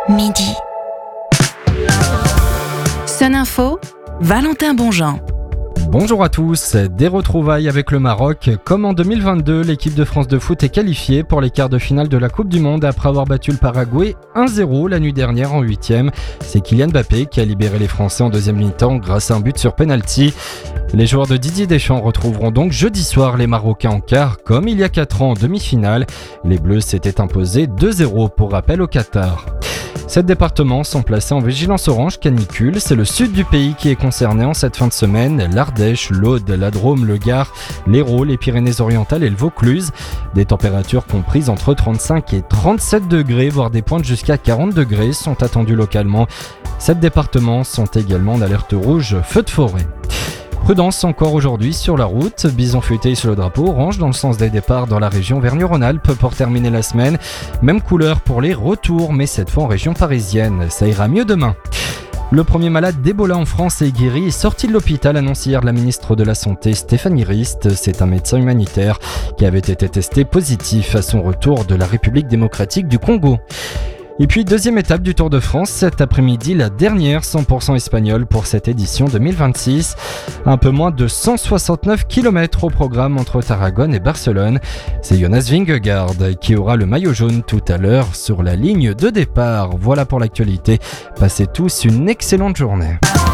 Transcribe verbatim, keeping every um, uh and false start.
midi. Sun Info, Valentin Bonjean. Bonjour à tous, des retrouvailles avec le Maroc. Comme en deux mille vingt-deux, l'équipe de France de foot est qualifiée pour les quarts de finale de la Coupe du Monde après avoir battu le Paraguay un zéro la nuit dernière en huitième. C'est Kylian Mbappé qui a libéré les Français en deuxième mi-temps grâce à un but sur penalty. Les joueurs de Didier Deschamps retrouveront donc jeudi soir les Marocains en quart, comme il y a quatre ans en demi-finale. Les Bleus s'étaient imposés deux zéro pour rappel au Qatar. Sept départements sont placés en vigilance orange canicule. C'est le sud du pays qui est concerné en cette fin de semaine. L'Ardèche, l'Aude, la Drôme, le Gard, l'Hérault, les Pyrénées-Orientales et le Vaucluse. Des températures comprises entre trente-cinq et trente-sept degrés, voire des pointes jusqu'à quarante degrés sont attendues localement. Sept départements sont également en alerte rouge feu de forêt. Prudence encore aujourd'hui sur la route, bison futé sur le drapeau orange dans le sens des départs dans la région Vergne-Rhône-Alpes pour terminer la semaine. Même couleur pour les retours, mais cette fois en région parisienne. Ça ira mieux demain. Le premier malade d'Ebola en France est guéri et sorti de l'hôpital, annonce hier la ministre de la Santé Stéphanie Rist. C'est un médecin humanitaire qui avait été testé positif à son retour de la République démocratique du Congo. Et puis deuxième étape du Tour de France, cet après-midi, la dernière cent pour cent espagnole pour cette édition deux mille vingt-six. Un peu moins de cent soixante-neuf kilomètres au programme entre Tarragone et Barcelone. C'est Jonas Vingegaard qui aura le maillot jaune tout à l'heure sur la ligne de départ. Voilà pour l'actualité. Passez tous une excellente journée.